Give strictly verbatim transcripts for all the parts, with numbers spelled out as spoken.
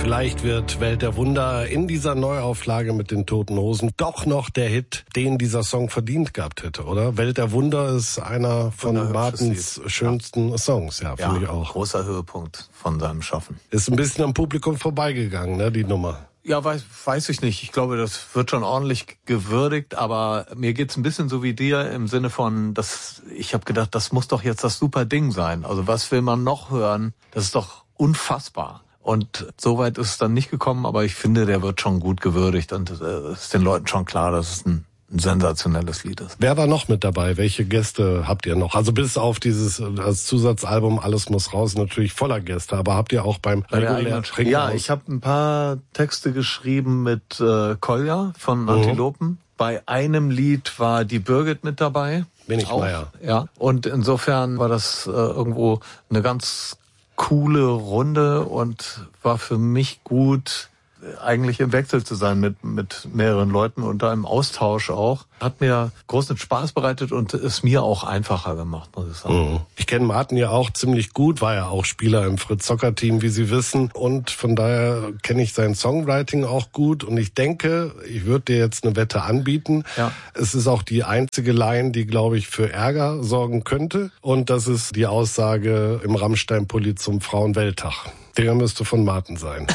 Vielleicht wird Welt der Wunder in dieser Neuauflage mit den Toten Hosen doch noch der Hit, den dieser Song verdient gehabt hätte, oder? Welt der Wunder ist einer von Martens schönsten ja. Songs, ja, finde ja, ich auch. Großer Höhepunkt von seinem Schaffen. Ist ein bisschen am Publikum vorbeigegangen, ne, die Nummer. Ja, weiß, weiß ich nicht. Ich glaube, das wird schon ordentlich gewürdigt, aber mir geht's ein bisschen so wie dir im Sinne von, dass ich habe gedacht, das muss doch jetzt das super Ding sein. Also was will man noch hören? Das ist doch unfassbar. Und soweit ist es dann nicht gekommen, aber ich finde, der wird schon gut gewürdigt und es äh, ist den Leuten schon klar, dass es ein, ein sensationelles Lied ist. Wer war noch mit dabei? Welche Gäste habt ihr noch? Also bis auf dieses das Zusatzalbum Alles muss raus, natürlich voller Gäste, aber habt ihr auch beim regulären Trinken? Ja, ich habe ein paar Texte geschrieben mit äh, Kolja von mhm. Antilopen. Bei einem Lied war die Birgit mit dabei. Bin ich Meier. Ja, und insofern war das äh, irgendwo eine ganz coole Runde und war für mich gut, eigentlich im Wechsel zu sein mit mit mehreren Leuten und da im Austausch auch. Hat mir großen Spaß bereitet und es mir auch einfacher gemacht, muss ich sagen. Mhm. Ich kenne Marten ja auch ziemlich gut, war ja auch Spieler im Fritz-Zocker-Team, wie Sie wissen. Und von daher kenne ich sein Songwriting auch gut. Und ich denke, ich würde dir jetzt eine Wette anbieten. Ja. Es ist auch die einzige Line, die, glaube ich, für Ärger sorgen könnte. Und das ist die Aussage im Rammstein-Pulli zum Frauenwelttag. Der müsste von Marten sein.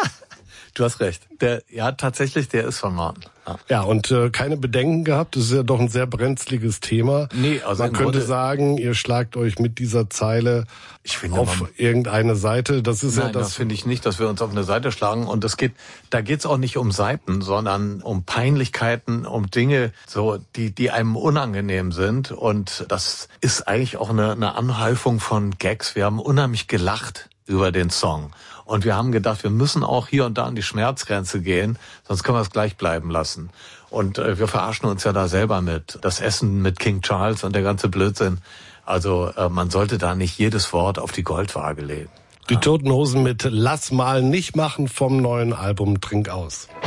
Du hast recht. Der, ja, tatsächlich, der ist von Marten. Ja, ja und äh, keine Bedenken gehabt. Das ist ja doch ein sehr brenzliges Thema. Nee, also man könnte Grunde sagen, ihr schlagt euch mit dieser Zeile ich finde, auf man, irgendeine Seite. Das ist nein, ja das. das finde ich nicht, dass wir uns auf eine Seite schlagen. Und es geht, da geht's auch nicht um Seiten, sondern um Peinlichkeiten, um Dinge, so die, die einem unangenehm sind. Und das ist eigentlich auch eine, eine Anhäufung von Gags. Wir haben unheimlich gelacht über den Song. Und wir haben gedacht, wir müssen auch hier und da an die Schmerzgrenze gehen, sonst können wir es gleich bleiben lassen. Und äh, wir verarschen uns ja da selber mit. Das Essen mit King Charles und der ganze Blödsinn. Also äh, man sollte da nicht jedes Wort auf die Goldwaage legen. Die Toten Hosen mit Lass mal nicht machen vom neuen Album Trink aus.